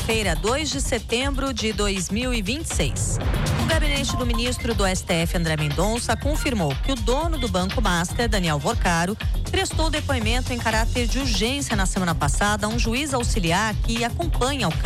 segunda-feira, 2 de setembro de 2026. O gabinete do ministro do STF, André Mendonça, confirmou que o dono do Banco Master, Daniel Vorcaro, prestou depoimento em caráter de urgência na semana passada a um juiz auxiliar que acompanha o caso.